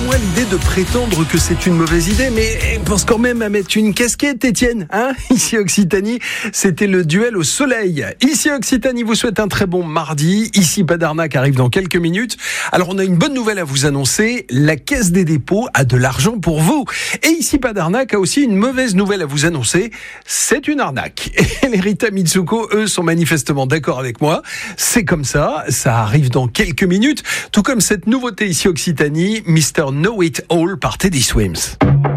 moi l'idée de prétendre que c'est une mauvaise idée, mais pense quand même à mettre une casquette, Étienne. Ici Occitanie, c'était le duel au soleil. Ici Occitanie vous souhaite un très bon mardi. Ici pas d'arnaque arrive dans quelques minutes. Alors on a une bonne nouvelle à vous annoncer. La Caisse des dépôts a de l'argent pour vous. Et ici pas d'arnaque a aussi une mauvaise nouvelle à vous annoncer. C'est une arnaque. Et les Rita Mitsuko, eux, sont manifestement d'accord avec moi. C'est comme ça arrive dans quelques minutes. Tout comme cette nouveauté ici Occitanie, Mr. Know It All par Teddy Swims.